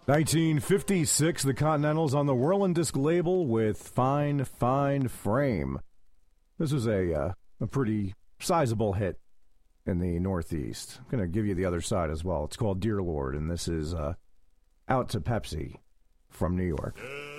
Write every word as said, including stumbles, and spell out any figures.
nineteen fifty-six, the Continentals on the Whirlin' Disc label with Fine, Fine Frame. This was a, uh, a pretty sizable hit in the Northeast. I'm going to give you the other side as well. It's called Dear Lord, and this is uh, Out to Pepsi from New York. Yeah.